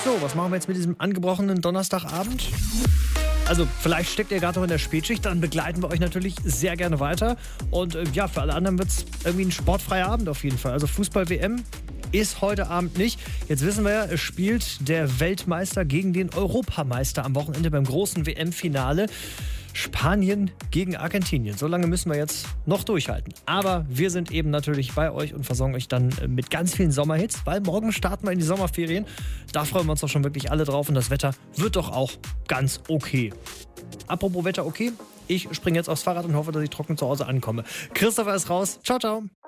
So, was machen wir jetzt mit diesem angebrochenen Donnerstagabend? Also vielleicht steckt ihr gerade noch in der Spätschicht, dann begleiten wir euch natürlich sehr gerne weiter. Und ja, für alle anderen wird es irgendwie ein sportfreier Abend auf jeden Fall. Also Fußball-WM ist heute Abend nicht. Jetzt wissen wir ja, es spielt der Weltmeister gegen den Europameister am Wochenende beim großen WM-Finale. Spanien gegen Argentinien. So lange müssen wir jetzt noch durchhalten. Aber wir sind eben natürlich bei euch und versorgen euch dann mit ganz vielen Sommerhits, weil morgen starten wir in die Sommerferien. Da freuen wir uns doch schon wirklich alle drauf und das Wetter wird doch auch ganz okay. Apropos Wetter okay, ich springe jetzt aufs Fahrrad und hoffe, dass ich trocken zu Hause ankomme. Christopher ist raus. Ciao, ciao.